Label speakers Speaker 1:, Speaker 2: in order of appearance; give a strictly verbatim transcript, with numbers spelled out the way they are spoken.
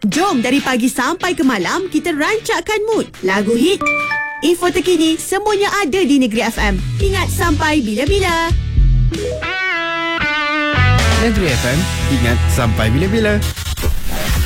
Speaker 1: Jom dari pagi sampai ke malam kita rancakkan mood. Lagu hit, info terkini, semuanya ada di Negeri F M. Ingat sampai bila-bila.
Speaker 2: Negeri F M, ingat sampai bila-bila.